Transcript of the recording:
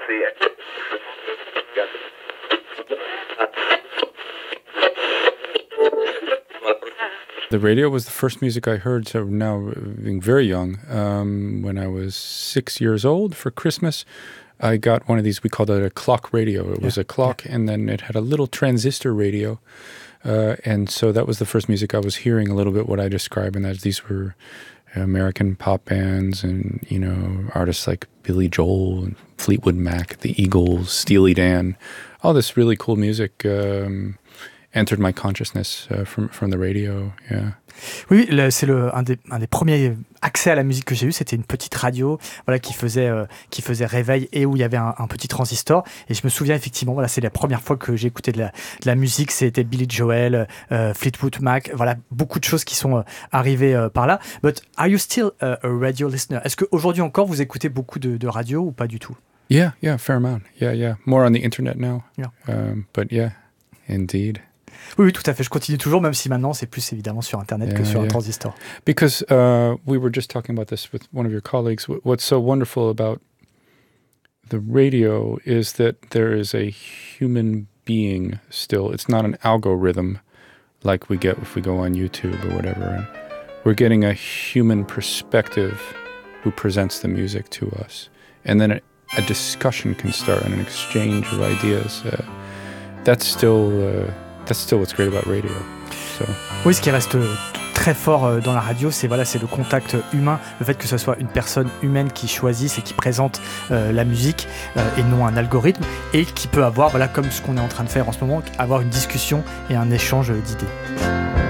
The radio was the first music I heard, so now being very young, when I was 6 years old for Christmas, I got one of these, we called it a clock radio. It was a clock, and then it had a little transistor radio. And so that was the first music I was hearing, a little bit what I describe, and that these were American pop bands and, you know, artists like Billy Joel and Fleetwood Mac, the Eagles, Steely Dan. All this really cool music entered my consciousness from the radio, yeah. Oui, c'est un des premiers accès à la musique que j'ai eu, c'était une petite radio, voilà, qui faisait réveil et où il y avait un petit transistor. Et je me souviens effectivement, voilà, c'est la première fois que j'ai écouté de la musique, c'était Billy Joel, Fleetwood Mac, voilà, beaucoup de choses qui sont arrivées par là. But are you still a radio listener? Est-ce qu'aujourd'hui encore vous écoutez beaucoup de radio ou pas du tout? Yeah, fair amount. Yeah. More on the internet now. Yeah. But yeah, indeed. Oui, tout à fait. Je continue toujours, même si maintenant c'est plus évidemment sur Internet que sur un transistor. Because we were just talking about this with one of your colleagues. What's so wonderful about the radio is that there is a human being still. It's not an algorithm like we get if we go on YouTube or whatever. And we're getting a human perspective who presents the music to us. And then a discussion can start and an exchange of ideas. That's still what's great about radio. So. Oui, ce qui reste très fort dans la radio, c'est le contact humain, le fait que ce soit une personne humaine qui choisisse et qui présente la musique et non un algorithme, et qui peut avoir, comme ce qu'on est en train de faire en ce moment, avoir une discussion et un échange d'idées.